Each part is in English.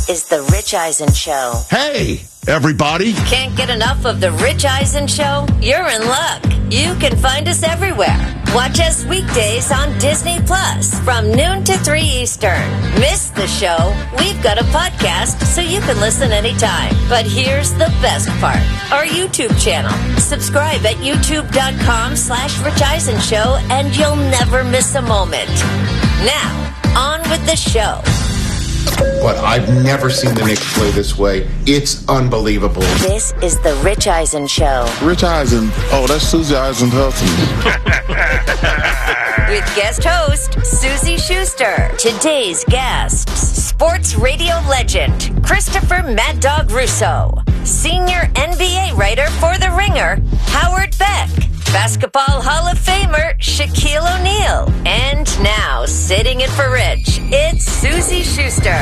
This is The Rich Eisen Show. Hey, everybody. Can't get enough of The Rich Eisen Show? You're in luck. You can find us everywhere. Watch us weekdays on Disney Plus from noon to 3 Eastern. Miss the show? We've got a podcast so you can listen anytime. But here's the best part. Our YouTube channel. Subscribe at youtube.com/Rich Eisen Show and you'll never miss a moment. Now, on with the show. But I've never seen the Knicks play this way. It's unbelievable. This is The Rich Eisen Show. Rich Eisen. Oh, that's Susie Eisen's husband. With guest host, Susie Schuster. Today's guests, sports radio legend, Christopher Mad Dog Russo. Senior NBA writer for The Ringer, Howard Beck. Basketball Hall of Famer, Shaquille O'Neal. And now, sitting in for Rich, it's Susie Schuster.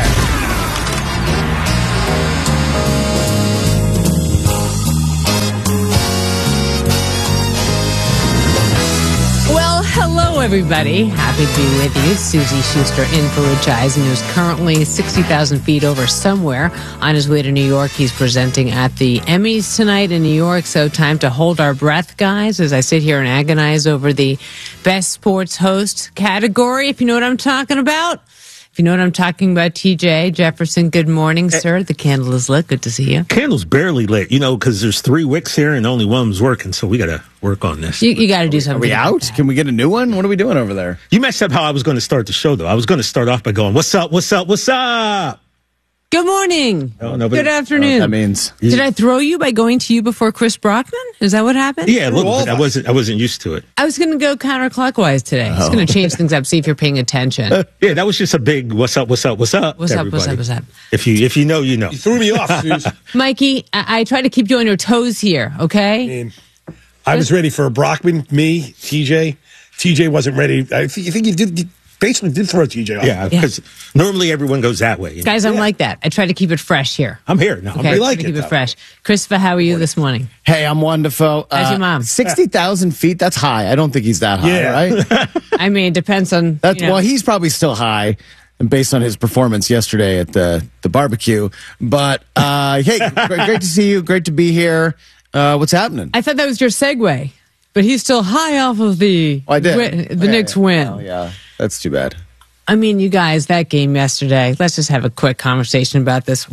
Well, hello, everybody. Happy to be with you. Susie Schuster in for Rich Eisen, who's currently 60,000 feet over somewhere on his way to New York. He's presenting at the Emmys tonight in New York, so time to hold our breath, guys, as I sit here and agonize over the Best Sports Host category, if you know what I'm talking about. If you know what I'm talking about, TJ Jefferson, good morning, sir. The candle is lit. Good to see you. Candle's barely lit, because there's 3 wicks here and only one's working, so we got to work on this. You got to do something. Are we out? Can we get a new one? What are we doing over there? You messed up how I was going to start the show, though. I was going to start off by going, what's up, what's up, what's up? Good morning. No, good afternoon. That means. Did I throw you by going to you before Chris Brockman? Is that what happened? Yeah, a little bit. I wasn't used to it. I was going to go counterclockwise today. I was going to change things up, see if you're paying attention. Yeah, that was just a big what's up, what's up, what's up. What's up, what's up, what's up? If you know, you know. You threw me off, Suze. Mikey, I try to keep you on your toes here, okay? I was ready for a Brockman, me, TJ. TJ wasn't ready. You think you basically did throw TJ off. Yeah, because normally everyone goes that way. Guys, I'm like that. I try to keep it fresh here. I'm here. No, okay, I'm like keep it it fresh. Christopher, how are you this morning? Hey, I'm wonderful. How's your mom? 60,000 feet, that's high. I don't think he's that high, right? I mean, it depends on... Well, he's probably still high based on his performance yesterday at the barbecue. But, hey, great to see you. Great to be here. What's happening? I thought that was your segue. But he's still high off of the Knicks win. Oh, yeah, that's too bad. I mean, you guys, that game yesterday, let's just have a quick conversation about this.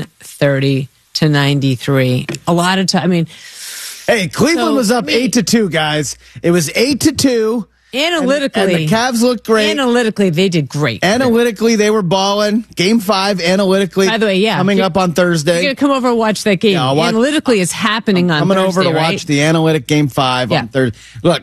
130-93. A lot of time. I mean... Hey, Cleveland was up 8-2, guys. It was 8-2. Analytically. And the Cavs looked great. Analytically, they did great. Analytically, they were balling. Game 5, analytically. By the way, coming up on Thursday. You're going to come over and watch that game. Yeah, analytically, it's happening on Thursday, coming over to watch the analytic Game 5 on Thursday. Look,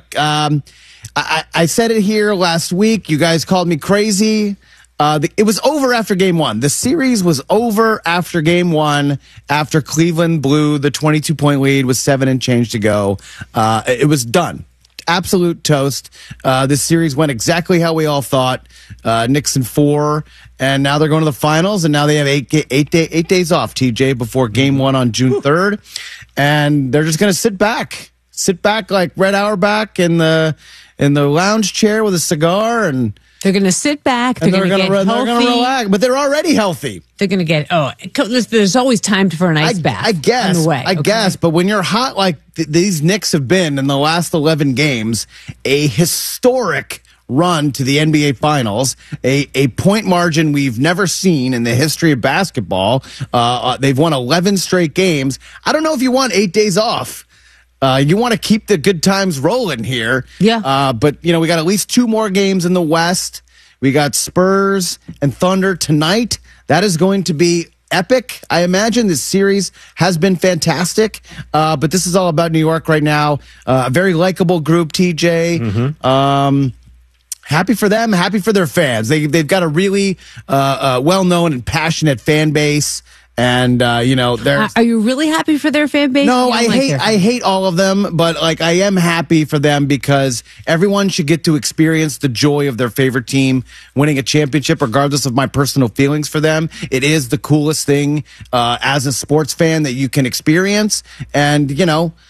I said it here last week. You guys called me crazy. It was over after Game 1. The series was over after Game 1, after Cleveland blew the 22-point lead with 7 and change to go. It was done. Absolute toast. This series went exactly how we all thought. Knicks in 4, and now they're going to the finals, and now they have 8 days off, TJ, before Game 1 on June 3rd. And they're just going to sit back like Red Auerbach in the lounge chair with a cigar, and they're going to sit back. They're going to relax, but they're already healthy. They're going to get. There's always time for an ice bath. I guess. On the way, I guess. But when you're hot like these Knicks have been in the last 11 games, a historic run to the NBA Finals, a point margin we've never seen in the history of basketball. They've won 11 straight games. I don't know if you want 8 days off. You want to keep the good times rolling here. Yeah. But, we got at least 2 more games in the West. We got Spurs and Thunder tonight. That is going to be epic. I imagine this series has been fantastic. But this is all about New York right now. A very likable group, TJ. Mm-hmm. Happy for them. Happy for their fans. They've got a really well-known and passionate fan base. And are you really happy for their fan base? No, I hate all of them, but I am happy for them because everyone should get to experience the joy of their favorite team winning a championship, regardless of my personal feelings for them. It is the coolest thing as a sports fan that you can experience, and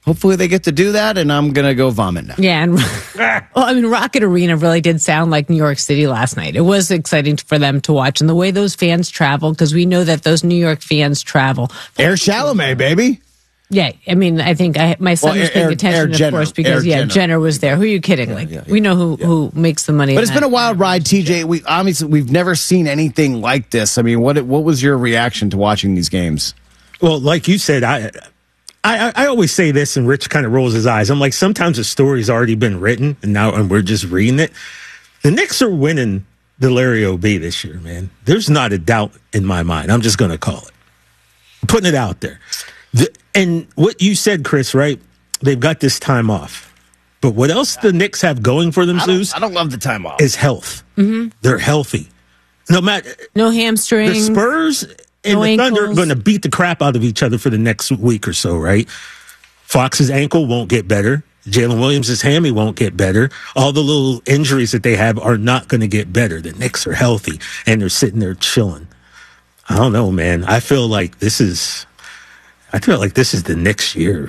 hopefully they get to do that, and I'm going to go vomit now. Yeah, and Rocket Arena really did sound like New York City last night. It was exciting for them to watch, and the way those fans travel, because we know that those New York fans travel. Air Chalamet, baby. Yeah, I mean, I think my son was paying attention, of course, because Jenner was there. Who are you kidding? We know who makes the money. But it's been a wild ride, TJ. We've never seen anything like this. I mean, what was your reaction to watching these games? Well, like you said, I always say this, and Rich kind of rolls his eyes. I'm like, sometimes the story's already been written, and we're just reading it. The Knicks are winning the Larry O.B. this year, man. There's not a doubt in my mind. I'm just going to call it. I'm putting it out there. And what you said, Chris, right? They've got this time off. But what else the Knicks have going for them, Zeus? I don't love the time off. Is health. Mm-hmm. They're healthy. No hamstrings. The Spurs and the Thunder are going to beat the crap out of each other for the next week or so, right? Fox's ankle won't get better. Jalen Williams' hammy won't get better. All the little injuries that they have are not going to get better. The Knicks are healthy, and they're sitting there chilling. I don't know, man. I feel like this is the Knicks' year.